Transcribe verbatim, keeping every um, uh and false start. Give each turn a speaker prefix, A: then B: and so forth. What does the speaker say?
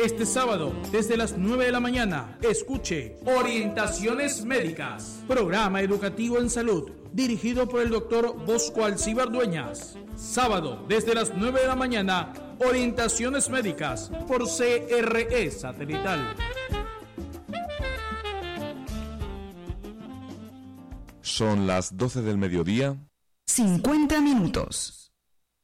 A: Este sábado, desde las nueve de la mañana, escuche Orientaciones Médicas, programa educativo en salud, dirigido por el doctor Bosco Alcíbar Dueñas. Sábado, desde las nueve de la mañana, Orientaciones Médicas, por C R E Satelital.
B: Son las doce del mediodía.
C: cincuenta minutos.